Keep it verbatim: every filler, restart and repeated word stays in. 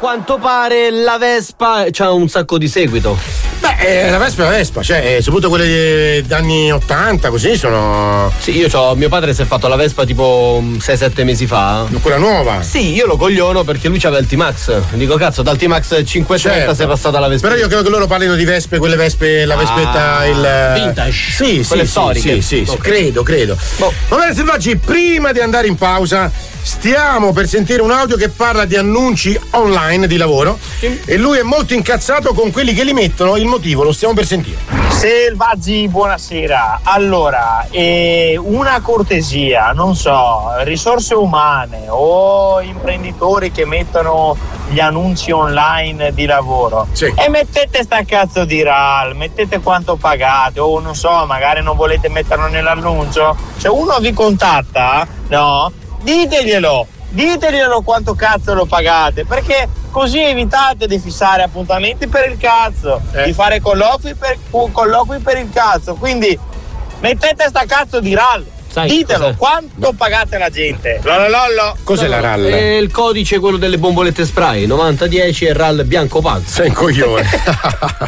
quanto pare la Vespa c'ha un sacco di seguito. Beh, eh, la Vespa è la Vespa, cioè, soprattutto quelle degli anni ottanta, così sono. Sì, io c'ho. Mio padre si è fatto la Vespa tipo sei sette mesi fa. Quella nuova? Sì, io lo cogliono perché lui c'aveva il T-Max. Dico, cazzo, dal T-Max cinquecento Certo. sei passata alla Vespa. Però io credo che loro parlino di Vespe, quelle Vespe, la Vespetta, Ah, il. vintage. Sì, Quelle sì, storiche. sì, sì, sì, Ok. credo, credo. Boh. Va bene, selvaggi, prima di andare in pausa, stiamo per sentire un audio che parla di annunci online di lavoro. Sì. E lui è molto incazzato con quelli che li mettono. Il motivo lo stiamo per sentire. Selvaggi, buonasera. Allora, eh, una cortesia, non so, risorse umane o imprenditori che mettono gli annunci online di lavoro. Sì. E mettete sta cazzo di R A L, mettete quanto pagate, o non so, magari non volete metterlo nell'annuncio. Se uno vi contatta, no, diteglielo. Diteglielo quanto cazzo lo pagate, perché così evitate di fissare appuntamenti per il cazzo, Eh. di fare colloqui per, colloqui per il cazzo. Quindi mettete sta cazzo di R A L. Sai Ditelo, cos'è? quanto pagate la gente? Lollo lollo. Cos'è la R A L? È il codice quello delle bombolette spray novanta dieci e R A L bianco pazzo. Sei un coglione.